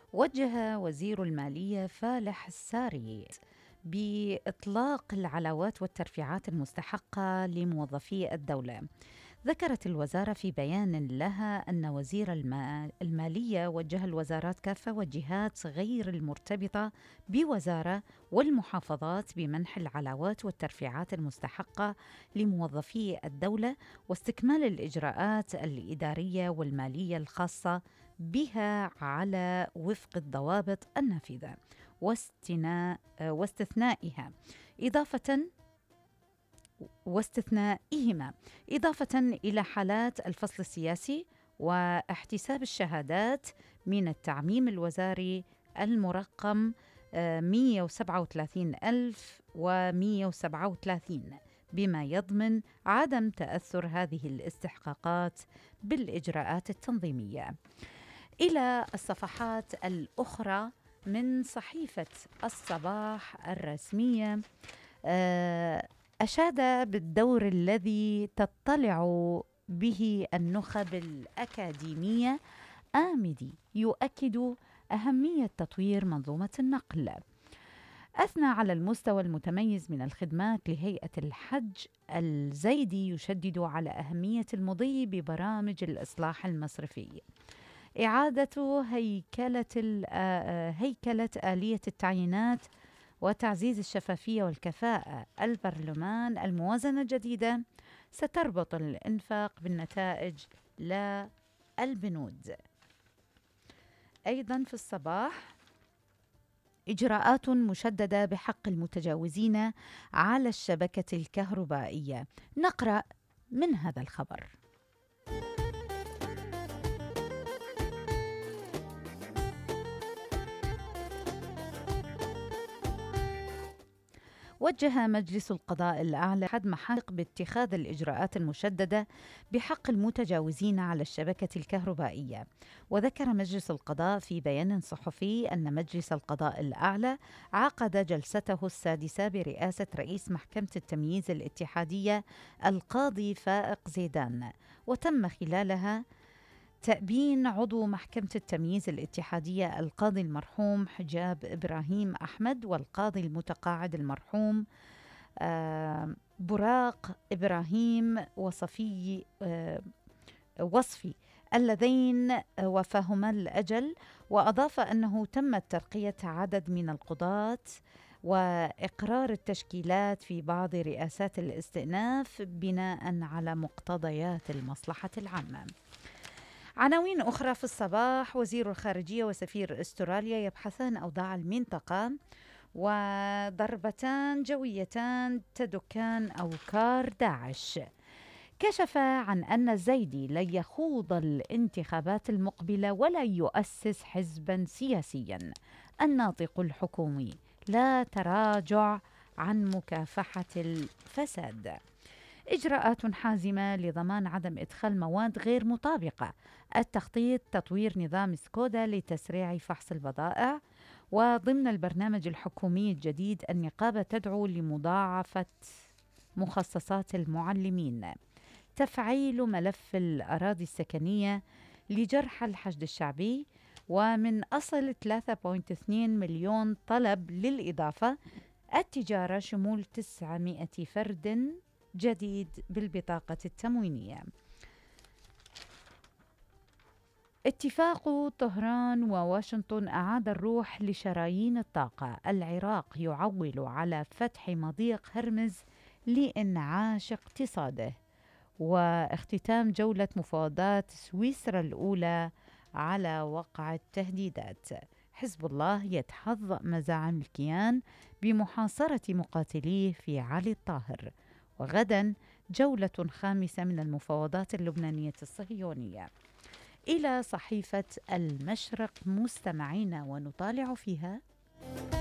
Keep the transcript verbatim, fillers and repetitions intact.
وجه وزير المالية فالح الساري بإطلاق العلاوات والترفيعات المستحقة لموظفي الدولة. ذكرت الوزارة في بيان لها أن وزير المالية وجه الوزارات كافة والجهات غير المرتبطة بوزارة والمحافظات بمنح العلاوات والترفيعات المستحقة لموظفي الدولة واستكمال الإجراءات الإدارية والمالية الخاصة بها على وفق الضوابط النافذة واستثناء واستثنائها إضافة واستثنائهما إضافة إلى حالات الفصل السياسي واحتساب الشهادات من التعميم الوزاري المرقم مئة وسبعة وثلاثين ألف ومئة وسبعة وثلاثين، بما يضمن عدم تأثر هذه الاستحقاقات بالإجراءات التنظيمية. إلى الصفحات الأخرى من صحيفة الصباح الرسمية. أشاد بالدور الذي تطلع به النخب الأكاديمية. آمدي يؤكد أهمية تطوير منظومة النقل. أثنى على المستوى المتميز من الخدمات لهيئة الحج. الزيدي يشدد على أهمية المضي ببرامج الإصلاح المصرفي. إعادة هيكلة هيكلة آلية التعيينات وتعزيز الشفافية والكفاءة. البرلمان الموازنة الجديدة ستربط الإنفاق بالنتائج لا البنود. أيضا في الصباح: إجراءات مشددة بحق المتجاوزين على الشبكة الكهربائية. نقرأ من هذا الخبر. وجه مجلس القضاء الأعلى أحد محاق باتخاذ الإجراءات المشددة بحق المتجاوزين على الشبكة الكهربائية. وذكر مجلس القضاء في بيان صحفي أن مجلس القضاء الأعلى عقد جلسته السادسة برئاسة رئيس محكمة التمييز الاتحادية القاضي فائق زيدان، وتم خلالها تأبين عضو محكمة التمييز الاتحادية القاضي المرحوم حجاب إبراهيم أحمد والقاضي المتقاعد المرحوم براق إبراهيم وصفي وصفي اللذين وفاهما الأجل. وأضاف أنه تم ترقية عدد من القضاة وإقرار التشكيلات في بعض رئاسات الاستئناف بناء على مقتضيات المصلحة العامة. عناوين أخرى في الصباح: وزير الخارجية وسفير أستراليا يبحثان أوضاع المنطقة، وضربتان جويتان تدكان أوكار داعش. كشف عن أن الزيدي لن يخوض الانتخابات المقبلة ولا يؤسس حزبا سياسيا. الناطق الحكومي: لا تراجع عن مكافحة الفساد. إجراءات حازمة لضمان عدم إدخال مواد غير مطابقة. التخطيط: تطوير نظام سكودا لتسريع فحص البضائع. وضمن البرنامج الحكومي الجديد النقابة تدعو لمضاعفة مخصصات المعلمين. تفعيل ملف الأراضي السكنية لجرح الحشد الشعبي. ومن أصل ثلاثة فاصلة اثنين مليون طلب للإضافة. التجارة: شمول تسعمائة فرد جديد بالبطاقة التموينية. اتفاق طهران وواشنطن أعاد الروح لشرايين الطاقة. العراق يعول على فتح مضيق هرمز لإنعاش اقتصاده. واختتام جولة مفاوضات سويسرا الأولى على وقع التهديدات. حزب الله يتحظى مزاعم الكيان بمحاصرة مقاتليه في علي الطاهر. وغدا جولة خامسة من المفاوضات اللبنانية الصهيونية. إلى صحيفة المشرق مستمعين ونطالع فيها: